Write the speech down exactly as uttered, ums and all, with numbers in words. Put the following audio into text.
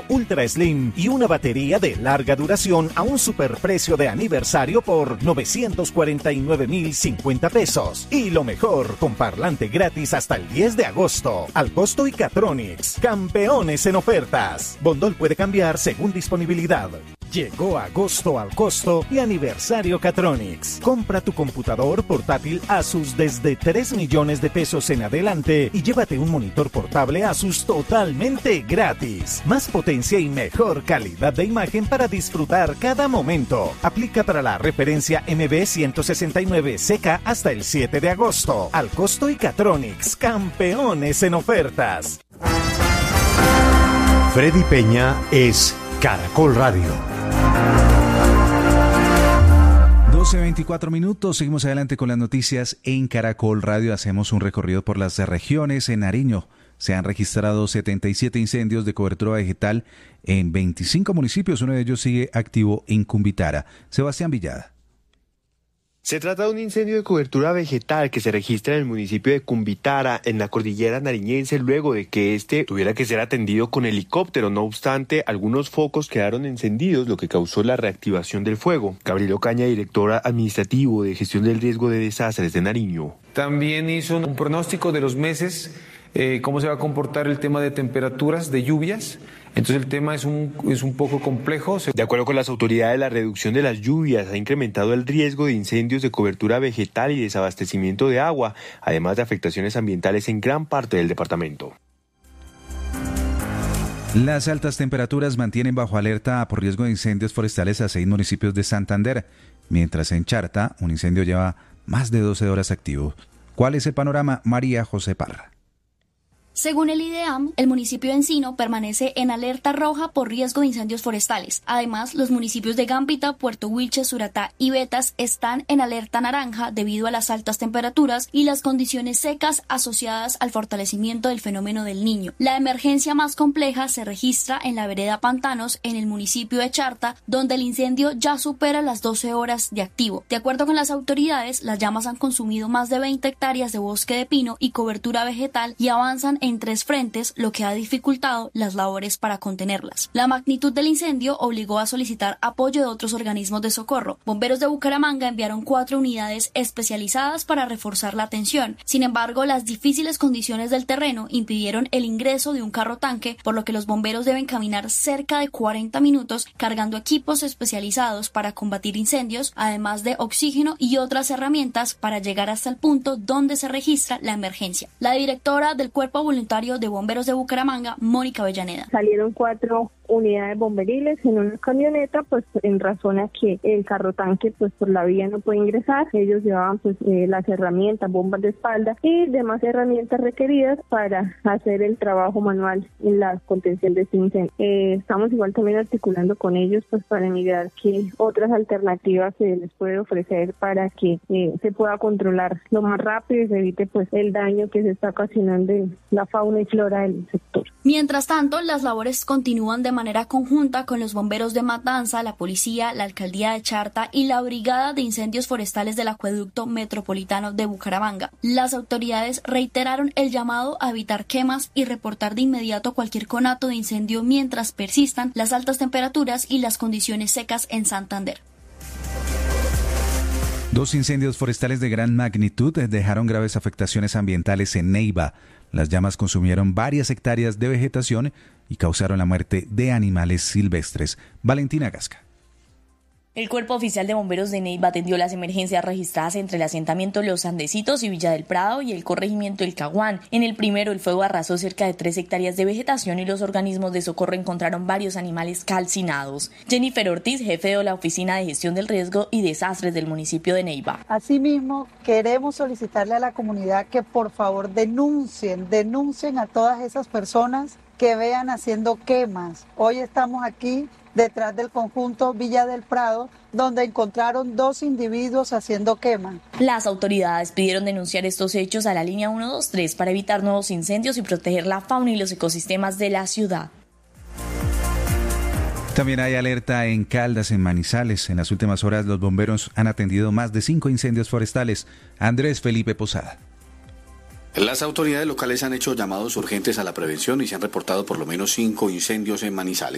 Ultra Slim y una batería de larga duración a un superprecio de aniversario por novecientos cuarenta y nueve mil cincuenta pesos. Y lo mejor, con parlante gratis hasta el diez de agosto. Al costo y Catronics, campeones en ofertas. Bondol puede cambiar según disponibilidad. Llegó agosto al costo y aniversario Catronics. Compra tu computador portátil Asus desde tres millones de pesos en adelante y llévate un monitor portable Asus totalmente gratis. Más potencia y mejor calidad de imagen para disfrutar cada momento. Aplica para la referencia M B ciento sesenta y nueve C K hasta el siete de agosto. Al costo y Catronics, campeones en ofertas. Freddy Peña es Caracol Radio. doce veinticuatro minutos, seguimos adelante con las noticias en Caracol Radio. Hacemos un recorrido por las regiones. En Nariño se han registrado setenta y siete incendios de cobertura vegetal en veinticinco municipios. Uno de ellos sigue activo en Cumbitara. Sebastián Villada. Se trata de un incendio de cobertura vegetal que se registra en el municipio de Cumbitara, en la cordillera nariñense, luego de que este tuviera que ser atendido con helicóptero. No obstante, algunos focos quedaron encendidos, lo que causó la reactivación del fuego. Gabriela Ocaña, directora administrativo de gestión del riesgo de desastres de Nariño. También hizo un pronóstico de los meses, eh, cómo se va a comportar el tema de temperaturas, de lluvias. Entonces el tema es un, es un poco complejo. De acuerdo con las autoridades, la reducción de las lluvias ha incrementado el riesgo de incendios de cobertura vegetal y desabastecimiento de agua, además de afectaciones ambientales en gran parte del departamento. Las altas temperaturas mantienen bajo alerta por riesgo de incendios forestales a seis municipios de Santander, mientras en Charta un incendio lleva más de doce horas activo. ¿Cuál es el panorama? María José Parra. Según el IDEAM, el municipio de Encino permanece en alerta roja por riesgo de incendios forestales. Además, los municipios de Gambita, Puerto Wilches, Suratá y Betas están en alerta naranja debido a las altas temperaturas y las condiciones secas asociadas al fortalecimiento del fenómeno del Niño. La emergencia más compleja se registra en la vereda Pantanos, en el municipio de Charta, donde el incendio ya supera las doce horas de activo. De acuerdo con las autoridades, las llamas han consumido más de veinte hectáreas de bosque de pino y cobertura vegetal y avanzan en en tres frentes, lo que ha dificultado las labores para contenerlas. La magnitud del incendio obligó a solicitar apoyo de otros organismos de socorro. Bomberos de Bucaramanga enviaron cuatro unidades especializadas para reforzar la atención. Sin embargo, las difíciles condiciones del terreno impidieron el ingreso de un carro tanque, por lo que los bomberos deben caminar cerca de cuarenta minutos cargando equipos especializados para combatir incendios, además de oxígeno y otras herramientas para llegar hasta el punto donde se registra la emergencia. La directora del Cuerpo Voluntario de Bomberos de Bucaramanga, Mónica Avellaneda. Salieron cuatro unidades bomberiles en una camioneta, pues en razón a que el carro tanque pues por la vía no puede ingresar. Ellos llevaban pues eh, las herramientas, bombas de espalda y demás herramientas requeridas para hacer el trabajo manual en la contención de este incendio. Eh, estamos igual también articulando con ellos pues para mirar qué otras alternativas se les puede ofrecer para que eh, se pueda controlar lo más rápido y se evite pues el daño que se está ocasionando en la fauna y flora del sector. Mientras tanto, las labores continúan de manera conjunta con los bomberos de Matanza, la policía, la alcaldía de Charta y la brigada de incendios forestales del acueducto metropolitano de Bucaramanga. Las autoridades reiteraron el llamado a evitar quemas y reportar de inmediato cualquier conato de incendio mientras persistan las altas temperaturas y las condiciones secas en Santander. Dos incendios forestales de gran magnitud dejaron graves afectaciones ambientales en Neiva. Las llamas consumieron varias hectáreas de vegetación y causaron la muerte de animales silvestres. Valentina Gasca. El Cuerpo Oficial de Bomberos de Neiva atendió las emergencias registradas entre el asentamiento Los Andesitos y Villa del Prado y el corregimiento El Caguán. En el primero, el fuego arrasó cerca de tres hectáreas de vegetación y los organismos de socorro encontraron varios animales calcinados. Jennifer Ortiz, jefe de la Oficina de Gestión del Riesgo y Desastres del municipio de Neiva. Asimismo, queremos solicitarle a la comunidad que por favor denuncien, denuncien a todas esas personas que vean haciendo quemas. Hoy estamos aquí detrás del conjunto Villa del Prado, donde encontraron dos individuos haciendo quema. Las autoridades pidieron denunciar estos hechos a la línea ciento veintitrés para evitar nuevos incendios y proteger la fauna y los ecosistemas de la ciudad. También hay alerta en Caldas, en Manizales. En las últimas horas los bomberos han atendido más de cinco incendios forestales. Andrés Felipe Posada. Las autoridades locales han hecho llamados urgentes a la prevención y se han reportado por lo menos cinco incendios en Manizales.